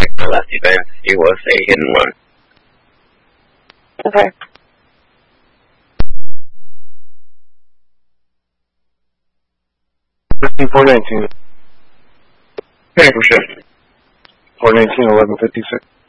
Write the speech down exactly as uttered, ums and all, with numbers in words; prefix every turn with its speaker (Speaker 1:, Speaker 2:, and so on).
Speaker 1: like the last event, it was a hit and run.
Speaker 2: Okay.
Speaker 3: four nineteen.
Speaker 1: Okay, for sure.
Speaker 3: four nineteen, eleven fifty-six.